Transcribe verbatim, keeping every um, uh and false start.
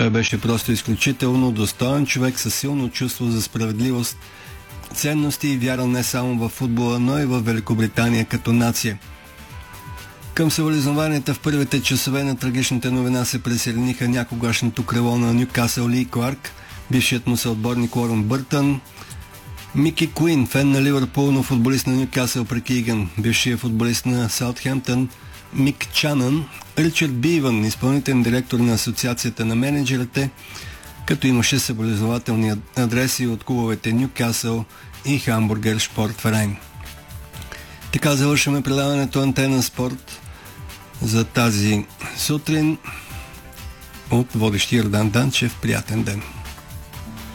Той беше просто изключително достоен човек със силно чувство за справедливост, ценности и вяра не само в футбола, но и в Великобритания като нация. Към съболезнованията в първите часове на трагичната новина се присъединиха някогашното крило на Нюкасъл Ли Кларк, бившият му съотборник Уорън Бъртън, Мики Куин, фен на Ливърпул, но футболист на Нюкасъл при Киган, бившият футболист на Саутхемптън Мик Чанън, Ричард Бивън, изпълнителен директор на Асоциацията на менеджерите, като имаше съболезнователни адреси от клубовете Нюкасъл и Хамбургер Спортверайн. Така завършваме предаването Антена Спорт за тази сутрин от водещия Йордан Данчев. Приятен ден!